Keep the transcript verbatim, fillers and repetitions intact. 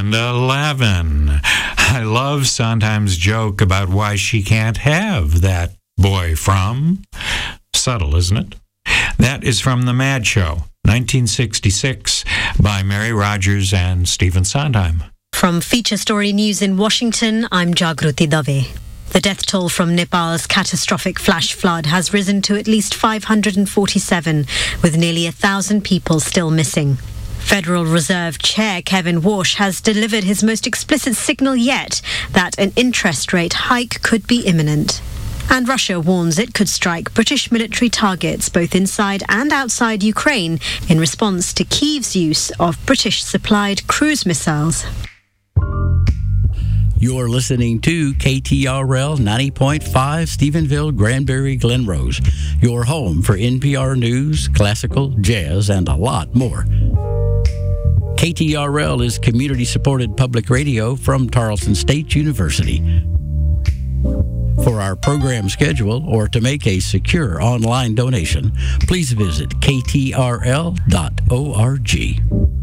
and eleven. I love Sondheim's joke about why she can't have that boy from. Subtle, isn't it? That is from The Mad Show, nineteen sixty-six, by Mary Rogers and Stephen Sondheim. From Feature Story News in Washington, I'm Jagruti Dave. The death toll from Nepal's catastrophic flash flood has risen to at least five hundred forty-seven, with nearly a thousand people still missing. Federal Reserve Chair Kevin Warsh has delivered his most explicit signal yet that an interest rate hike could be imminent. And Russia warns it could strike British military targets both inside and outside Ukraine in response to Kyiv's use of British-supplied cruise missiles. You're listening to K T R L ninety point five, Stephenville, Granbury, Glen Rose, your home for N P R News, classical, jazz, and a lot more. K T R L is community-supported public radio from Tarleton State University. For our program schedule or to make a secure online donation, please visit k t r l dot org.